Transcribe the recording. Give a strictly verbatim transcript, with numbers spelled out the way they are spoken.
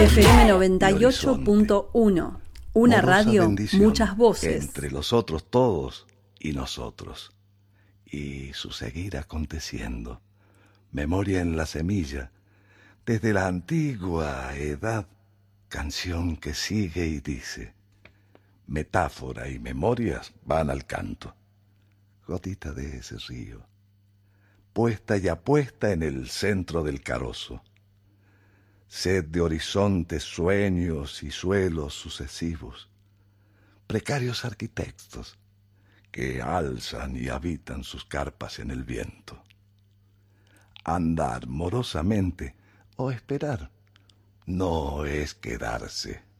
F M noventa y y ocho horizonte. punto uno. Una Morosa radio, bendición muchas voces. entre los otros todos y nosotros. Y su seguir aconteciendo. Memoria en la semilla. Desde la antigua edad. Canción que sigue y dice. Metáfora y memorias van al canto. Gotita de ese río. Puesta y apuesta en el centro del carozo. Sed de horizontes, sueños y suelos sucesivos. Precarios arquitectos que alzan y habitan sus carpas en el viento. Andar morosamente o esperar no es quedarse.